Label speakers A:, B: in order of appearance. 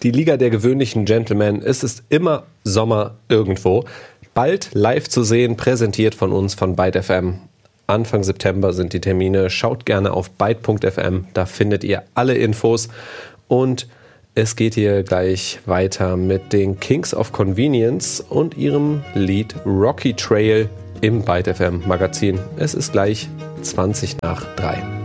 A: Die Liga der gewöhnlichen Gentlemen. Es ist immer Sommer irgendwo. Bald live zu sehen, präsentiert von uns von Byte FM. Anfang September sind die Termine. Schaut gerne auf byte.fm, da findet ihr alle Infos. Und es geht hier gleich weiter mit den Kings of Convenience und ihrem Lied Rocky Trail im Byte FM Magazin. Es ist gleich 3:20.